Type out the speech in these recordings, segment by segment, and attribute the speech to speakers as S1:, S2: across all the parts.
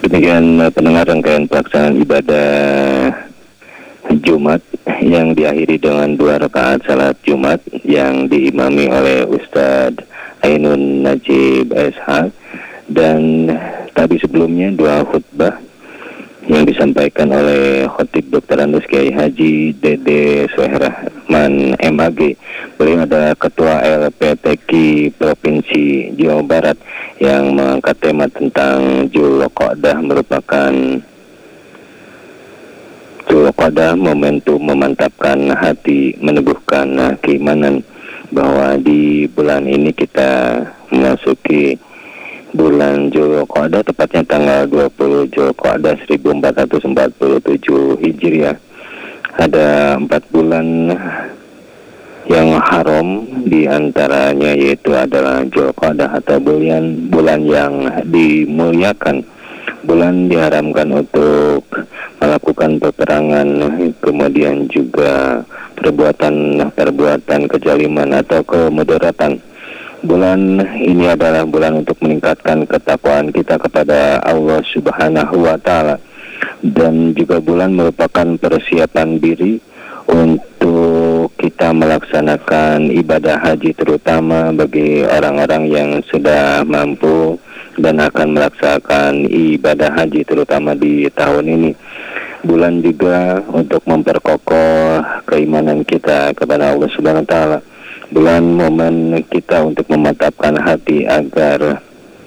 S1: Demikian pendengar rangkaian pelaksanaan ibadah Jumat yang diakhiri dengan 2 rakaat salat Jumat yang diimami oleh Ustadz Ainun Najib SH, dan tadi sebelumnya 2 khutbah yang disampaikan oleh Khotib Dr. Andes Kiai Haji Dede Soehrahman MAG. Beliau adalah Ketua LPTQ Provinsi Jawa Barat yang mengangkat tema tentang Dzulqa'dah, merupakan Dzulqa'dah momentum memantapkan hati, meneguhkan keimanan bahwa di bulan ini kita memasuki bulan Dzulqa'dah, tepatnya tanggal 20 Dzulqa'dah 1447 Hijriah. Ada 4 bulan yang haram, di antaranya yaitu adalah Dzulqa'dah atau bulan yang dimuliakan. Bulan diharamkan untuk melakukan peperangan, kemudian juga perbuatan kezaliman atau kemudaratan. Bulan ini adalah bulan untuk meningkatkan ketakwaan kita kepada Allah Subhanahu wa Ta'ala, dan juga bulan merupakan persiapan diri untuk kita melaksanakan ibadah haji, terutama bagi orang-orang yang sudah mampu dan akan melaksanakan ibadah haji terutama di tahun ini. Bulan juga untuk memperkokoh keimanan kita kepada Allah Subhanahu wa Ta'ala. Bulan momen kita untuk memantapkan hati agar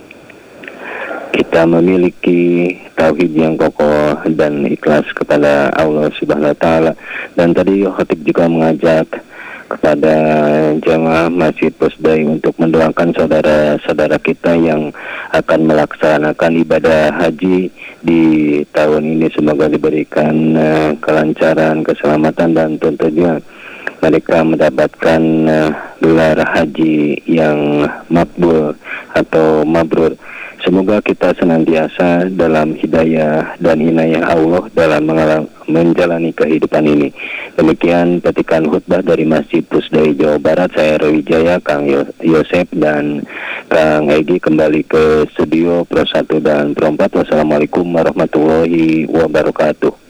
S1: kita memiliki tauhid yang kokoh dan ikhlas kepada Allah Subhanahu wa Ta'ala. Dan tadi Khatib juga mengajak kepada jamaah Masjid Pusdai untuk mendoakan saudara-saudara kita yang akan melaksanakan ibadah haji di tahun ini. Semoga diberikan kelancaran, keselamatan, dan tentunya mereka mendapatkan gelar haji yang makbul atau mabrur. Semoga kita senantiasa dalam hidayah dan inayah Allah dalam menjalani kehidupan ini. Demikian petikan khutbah dari Masjid Pusdai Jawa Barat. Saya Rawijaya, Kang Yosep, dan Kang Egi kembali ke studio Pro 1 dan Pro 4. Wassalamualaikum warahmatullahi wabarakatuh.